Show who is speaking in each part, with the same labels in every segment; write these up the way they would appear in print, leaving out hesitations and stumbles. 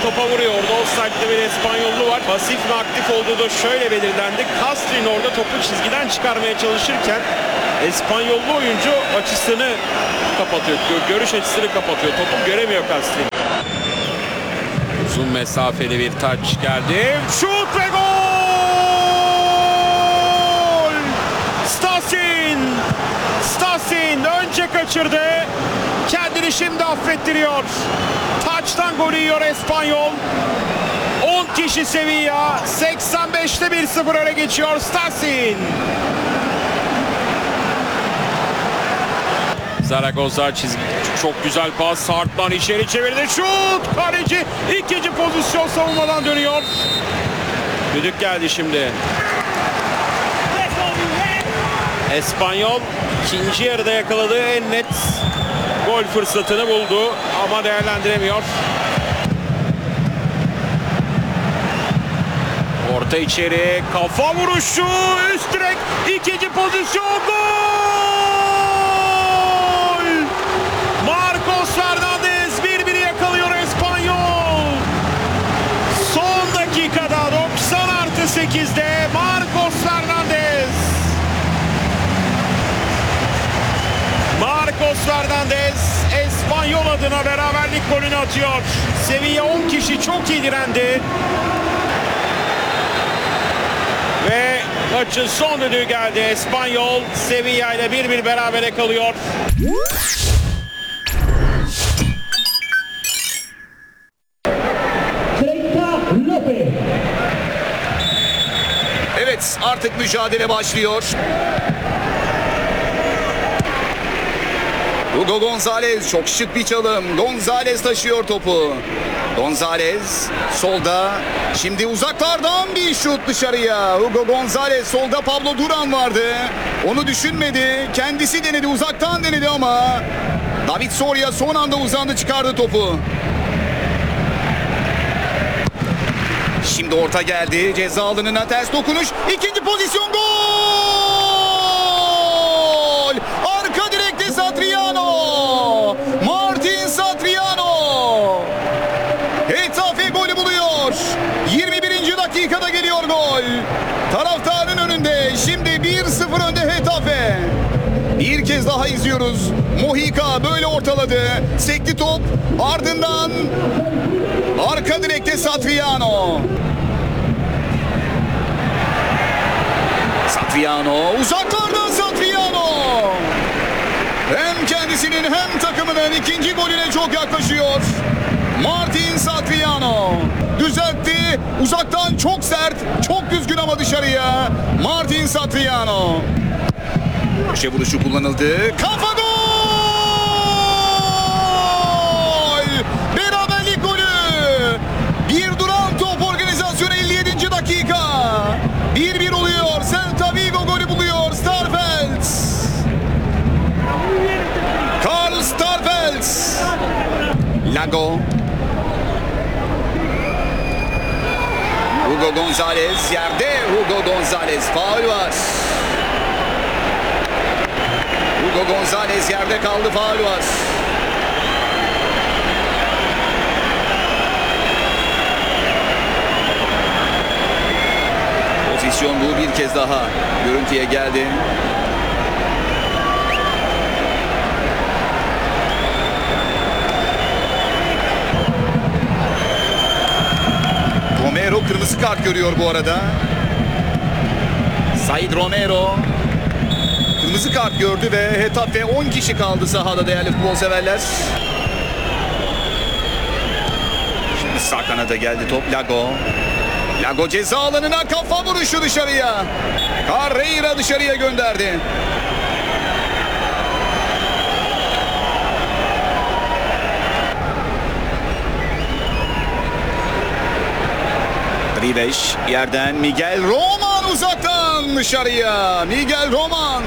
Speaker 1: topa vuruyor. Orada offside'de bir İspanyollu var. Pasif mi aktif olduğu da şöyle belirlendi. Castrin orada topu çizgiden çıkarmaya çalışırken İspanyollu oyuncu açısını kapatıyor. Görüş açısını kapatıyor. Topu göremiyor Castrin. Uzun mesafeli bir taç geldi. Şut ve gol! Stasin önce kaçırdı. Kendini şimdi affettiriyor. Taçtan golü yiyor İspanyol. 10 kişi Sevilla. 85'te 1-0 öne geçiyor Stasin. Zaragoza çizgi. Çok güzel pas. Sartman içeri çevirdi. Şut! Kaleci ikinci pozisyon savunmadan dönüyor. Düdük geldi şimdi. İspanyol ikinci yarıda yakaladığı en net gol fırsatını buldu ama değerlendiremiyor. Orta içeri, kafa vuruşu, üst direk, ikinci pozisyon, gol! Marcos Fernandez 1-1 yakalıyor İspanyol. Son dakikada 90+8'de Marcos Fernandez. Marcos Fernandez İspanyol adına beraberlik golünü atıyor. Sevilla 10 kişi çok iyi direndi. Ve maçın son düdüğü geldi. İspanyol Sevilla ile 1-1 berabere kalıyor.
Speaker 2: Evet, artık mücadele başlıyor. Hugo González, çok şık bir çalım. González taşıyor topu. González solda. Şimdi uzaklardan bir şut dışarıya. Hugo González solda, Pablo Duran vardı. Onu düşünmedi. Kendisi denedi, uzaktan denedi ama David Soria son anda uzandı, çıkardı topu. Şimdi orta geldi. Ceza alanına ters dokunuş. İkinci pozisyon, gol! Arka direkte Satriano. Martin Satriano. Hetafe golü buluyor. 21. dakikada geliyor gol. Taraftarın önünde. Şimdi 1-0 önde Hetafe. Bir kez daha izliyoruz. Mojica böyle ortaladı. Sekti top. Ardından arka direkte Satriano. Satriano, uzaklardan Satriano. Hem kendisinin hem takımının ikinci golüne çok yaklaşıyor. Martin Satriano düzeltti. Uzaktan çok sert, çok düzgün ama dışarıya. Martin Satriano. Köşe vuruşu kullanıldı. Kafa gol! Beraberlik golü. Bir duran top organizasyonu 57. dakika. 1-1 oluyor. Celta Vigo golü buluyor. Starfelt. Karl Starfelt. Lago. Hugo González yerde. Hugo González faul var. Hugo González yerde kaldı, faul var. Pozisyon bu, bir kez daha görüntüye geldi. Romero kırmızı kart görüyor bu arada. Said Romero kırmızı kart gördü ve Hetafe 10 kişi kaldı sahada değerli futbol severler. Şimdi sağ kanada geldi top. Lago. Lago ceza alanına, kafa vuruşu dışarıya. Carreira dışarıya gönderdi. Ribeş yerden Miguel Roman uzaktan dışarıya. Miguel Roman.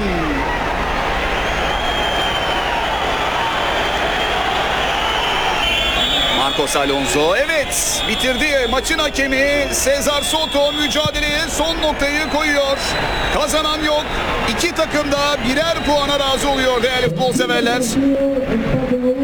Speaker 2: Marcos Alonso, evet, bitirdi. Maçın hakemi Cesar Soto mücadeleye son noktayı koyuyor. Kazanan yok. İki takım da birer puana razı oluyor değerli futbol severler.